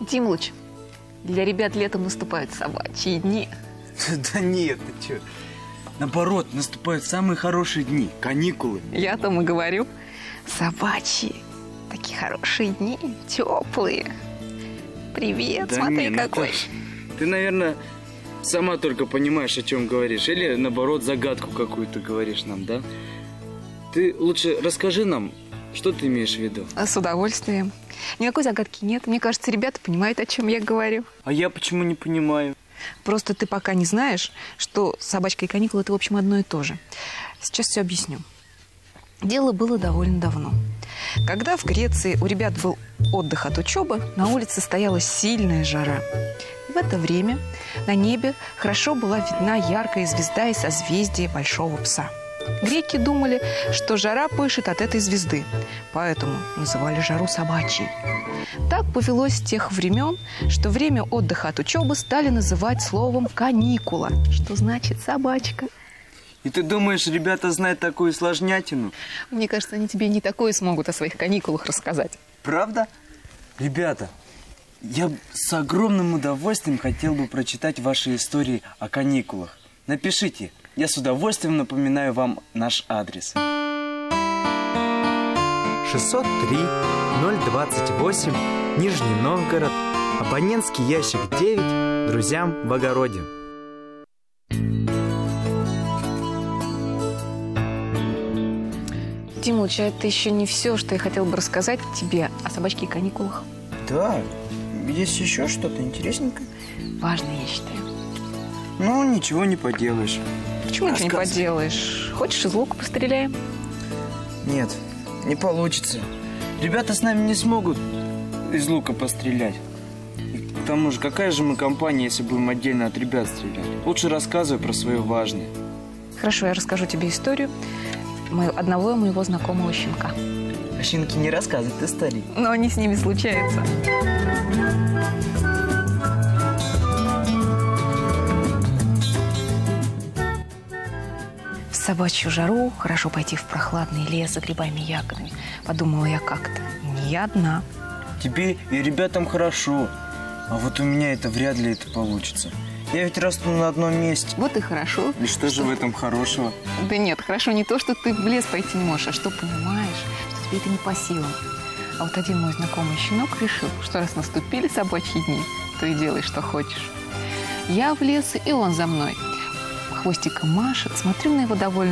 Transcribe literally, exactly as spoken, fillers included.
Димыч, для ребят летом наступают собачьи дни. Да нет, ты что? Наоборот, наступают самые хорошие дни, каникулы. Я о том и говорю. Собачьи. Такие хорошие дни, теплые. Привет, да смотри, не, какой. Наташ, ты, наверное, сама только понимаешь, о чем говоришь. Или, наоборот, загадку какую-то говоришь нам, да? Ты лучше расскажи нам, что ты имеешь в виду. С удовольствием. Никакой загадки нет. Мне кажется, ребята понимают, о чем я говорю. А я почему не понимаю? Просто ты пока не знаешь, что собачка и каникулы – это, в общем, одно и то же. Сейчас все объясню. Дело было довольно давно. Когда в Греции у ребят был отдых от учебы, на улице стояла сильная жара. И в это время на небе хорошо была видна яркая звезда и созвездие Большого Пса. Греки думали, что жара пышет от этой звезды, поэтому называли жару собачьей. Так повелось с тех времен, что время отдыха от учебы стали называть словом «каникула», что значит «собачка». И ты думаешь, ребята знают такую сложнятину? Мне кажется, они тебе не такое смогут о своих каникулах рассказать. Правда? Ребята, я с огромным удовольствием хотел бы прочитать ваши истории о каникулах. Напишите. Я с удовольствием напоминаю вам наш адрес. шестьсот три ноль двадцать восемь, Нижний Новгород, абонентский ящик девять, друзьям в огороде. Димыч, это еще не все, что я хотела бы рассказать тебе о собачке и каникулах. Да, есть еще что-то интересненькое? Важно, я считаю. Ну, ничего не поделаешь. Почему ничего не поделаешь? Хочешь, из лука постреляем? Нет, не получится. Ребята с нами не смогут из лука пострелять. И к тому же, какая же мы компания, если будем отдельно от ребят стрелять? Лучше рассказывай про свое важное. Хорошо, я расскажу тебе историю моего, одного моего знакомого щенка. А щенки не рассказывают истории. Но они с ними случаются. В собачью жару хорошо пойти в прохладный лес за грибами и ягодами. Подумала я как-то. Не одна. Тебе и ребятам хорошо. А вот у меня это вряд ли это получится. Я ведь расту на одном месте. Вот и хорошо. И что, что же в этом хорошего? Да нет, хорошо не то, что ты в лес пойти не можешь, а что понимаешь, что тебе это не по силам. А вот один мой знакомый щенок решил, что раз наступили собачьи дни, то и делай, что хочешь. Я в лес, и он за мной. Хвостиком машет, смотрю на его довольно